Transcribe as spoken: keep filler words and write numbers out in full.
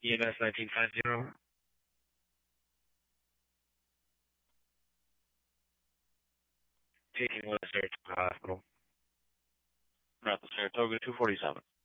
E M S nineteen fifty. Taking one to Saratoga Hospital. We're at the Saratoga two forty-seven.